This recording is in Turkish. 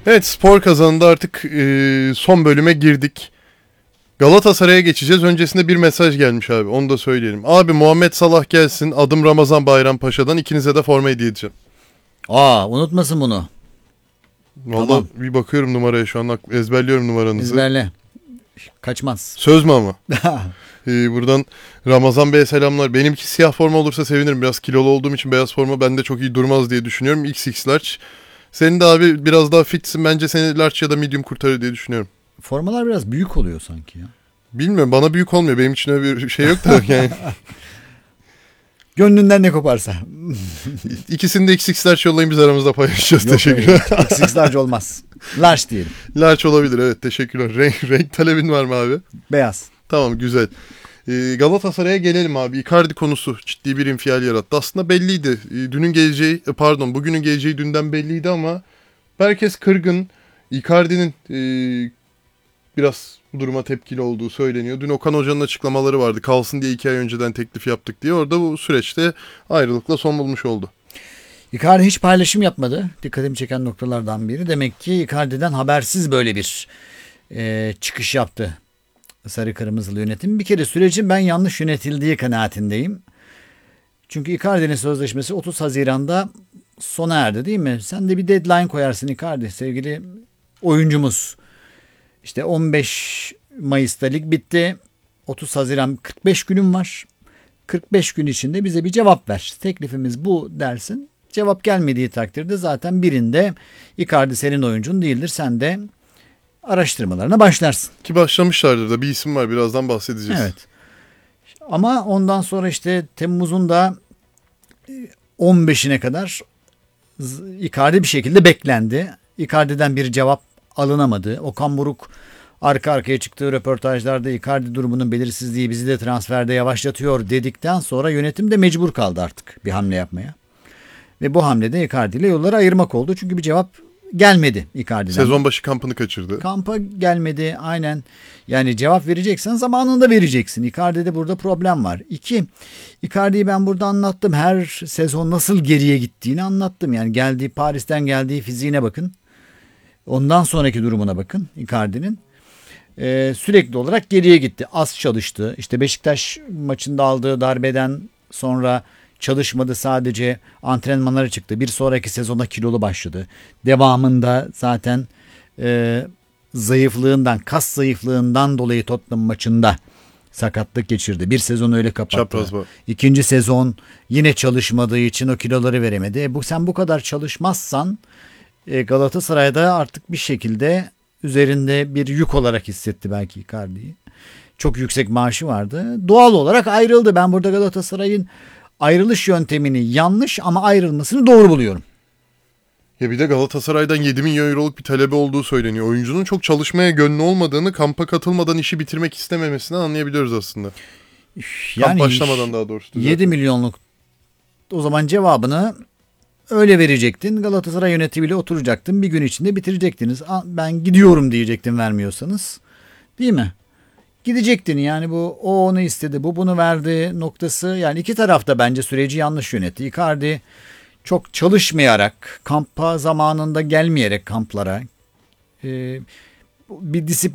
Evet, spor kazanında artık son bölüme girdik. Galatasaray'a geçeceğiz. Öncesinde bir mesaj gelmiş abi. Onu da söyleyelim. Abi Muhammed Salah gelsin. Adım Ramazan Bayrampaşa'dan. İkinize de forma hediye edeceğim. Unutmasın bunu. Vallahi Tamam. bir bakıyorum numaraya şu an. Ezberliyorum numaranızı. Ezberle. Kaçmaz. Söz mü ama? Buradan Ramazan Bey'e selamlar. Benimki siyah forma olursa sevinirim. Biraz kilolu olduğum için beyaz forma bende çok iyi durmaz diye düşünüyorum. XX large. Senin de abi biraz daha fitsin. Bence seni large ya da medium kurtarır diye düşünüyorum. Formalar biraz büyük oluyor sanki ya. Bilmiyorum, bana büyük olmuyor. Benim için öyle bir şey yok da yani. Gönlünden ne koparsa. İkisini de XX large yollayın, biz aramızda paylaşacağız. Yok, Teşekkürler. XX large olmaz. Large diyelim. Large olabilir, evet, teşekkürler. Renk talebin var mı abi? Beyaz. Tamam, güzel. Galatasaray'a gelelim abi. Icardi konusu ciddi bir infial yarattı. Aslında belliydi. Bugünün geleceği dünden belliydi ama herkes kırgın. Icardi'nin biraz bu duruma tepkili olduğu söyleniyor. Dün Okan Hoca'nın açıklamaları vardı. Kalsın diye 2 ay önceden teklif yaptık diye. Orada bu süreçte ayrılıkla son bulmuş oldu. Icardi hiç paylaşım yapmadı. Dikkatimi çeken noktalardan biri. Demek ki Icardi'den habersiz böyle bir çıkış yaptı sarı kırmızılı yönetim. Bir kere sürecin ben yanlış yönetildiği kanaatindeyim. Çünkü Icardi'nin sözleşmesi 30 Haziran'da sona erdi, değil mi? Sen de bir deadline koyarsın Icardi, sevgili oyuncumuz. İşte 15 Mayıs'ta lig bitti. 30 Haziran 45 günüm var. 45 gün içinde bize bir cevap ver. Teklifimiz bu dersin. Cevap gelmediği takdirde zaten birinde Icardi senin oyuncun değildir. Sen de araştırmalarına başlarsın. Ki başlamışlardır da, bir isim var, birazdan bahsedeceğiz. Evet. Ama ondan sonra işte Temmuz'un da 15'ine kadar Icardi bir şekilde beklendi. Icardi'den bir cevap alınamadı. Okan Buruk arka arkaya çıktığı röportajlarda Icardi durumunun belirsizliği bizi de transferde yavaşlatıyor dedikten sonra yönetim de mecbur kaldı artık bir hamle yapmaya. Ve bu hamlede Icardi ile yolları ayırmak oldu. Çünkü bir cevap gelmedi Icardi'den. Sezon başı kampını kaçırdı. Kampa gelmedi, aynen. Yani cevap vereceksen zamanında vereceksin. Icardi'de burada problem var. 2. Icardi'yi ben burada anlattım. Her sezon nasıl geriye gittiğini anlattım. Yani Paris'ten geldiği fiziğine bakın. Ondan sonraki durumuna bakın Icardi'nin. Sürekli olarak geriye gitti. Az çalıştı. İşte Beşiktaş maçında aldığı darbeden sonra çalışmadı, sadece antrenmanlara çıktı. Bir sonraki sezona kilolu başladı. Devamında zaten kas zayıflığından dolayı Tottenham maçında sakatlık geçirdi. Bir sezon öyle kapattı. İkinci sezon yine çalışmadığı için o kiloları veremedi. Sen bu kadar çalışmazsan Galatasaray'da artık bir şekilde üzerinde bir yük olarak hissetti belki Icardi'yi. Çok yüksek maaşı vardı. Doğal olarak ayrıldı. Ben burada Galatasaray'ın ayrılış yöntemini yanlış ama ayrılmasını doğru buluyorum. Ya bir de Galatasaray'dan 7 milyon euroluk bir talebi olduğu söyleniyor. Oyuncunun çok çalışmaya gönlü olmadığını, kampa katılmadan işi bitirmek istememesinden anlayabiliyoruz aslında. Kamp başlamadan daha doğrusu. 7 milyonluk, o zaman cevabını öyle verecektin. Galatasaray yönetimiyle oturacaktın. Bir gün içinde bitirecektiniz. Ben gidiyorum diyecektin vermiyorsanız. Değil mi? Gidecektin yani, o onu istedi, bu bunu verdi noktası. Yani iki tarafta bence süreci yanlış yönetti. Icardi çok çalışmayarak, kampa zamanında gelmeyerek kamplara, bir disiplin